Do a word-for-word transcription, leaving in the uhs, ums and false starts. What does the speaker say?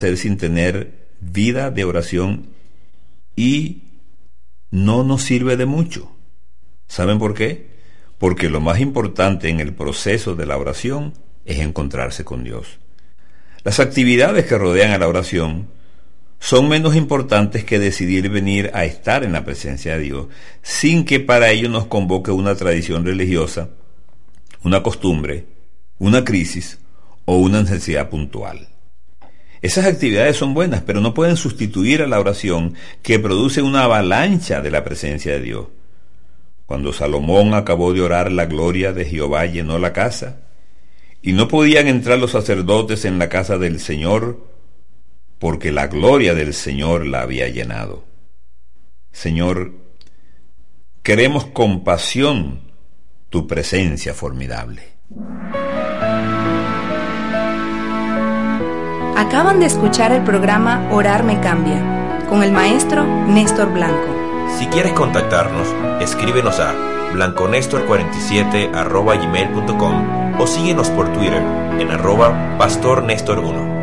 sin tener vida de oración y no nos sirve de mucho. ¿Saben por qué? Porque lo más importante en el proceso de la oración es encontrarse con Dios. Las actividades que rodean a la oración son menos importantes que decidir venir a estar en la presencia de Dios, sin que para ello nos convoque una tradición religiosa, una costumbre, una crisis o una necesidad puntual. Esas actividades son buenas, pero no pueden sustituir a la oración, que produce una avalancha de la presencia de Dios. Cuando Salomón acabó de orar, la gloria de Jehová llenó la casa, y no podían entrar los sacerdotes en la casa del Señor, porque la gloria del Señor la había llenado. Señor, queremos con pasión tu presencia formidable. Acaban de escuchar el programa Orar me cambia, con el maestro Néstor Blanco. Si quieres contactarnos, escríbenos a blanconestor cuarenta y siete arroba gmail punto com o síguenos por Twitter en arroba pastor nestor uno.